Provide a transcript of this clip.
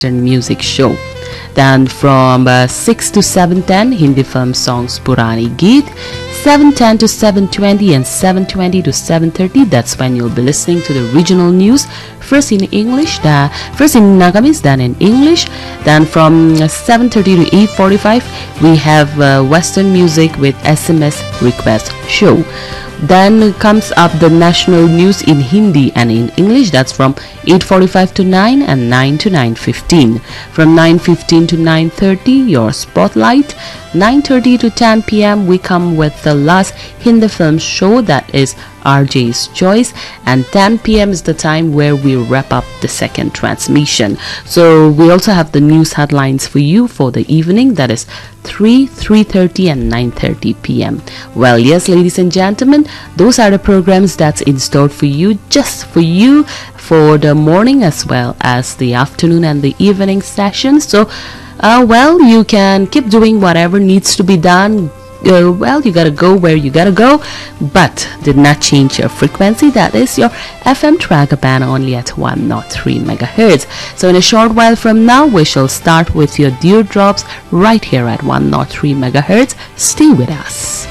music show. Then from 6 to 7:10, Hindi film songs Purani Geet. 7:10 to 7:20 and 7:20 to 7:30, that's when you'll be listening to the regional news, first in English, first in Nagamis, then in English. Then from 7:30 to 8:45, we have Western music with SMS request show. Then comes up the national news in Hindi and in English. That's from 8:45 to 9 and 9 to 9:15. From 9:15 to 9:30, your spotlight. 9:30 to 10 p.m. we come with the last Hindi film show, that is RJ's Choice, and 10 p.m. is the time where we wrap up the second transmission. So we also have the news headlines for you for the evening, that is 3:30 and 9:30 p.m. Well, yes, ladies and gentlemen, those are the programs that's in store for you, just for you, for the morning as well as the afternoon and the evening sessions. So well, you can keep doing whatever needs to be done. Well, you gotta go where you gotta go, but did not change your frequency. That is your FM tracker band only at 103 megahertz. So in a short while from now, we shall start with your dewdrops right here at 103 megahertz. Stay with us.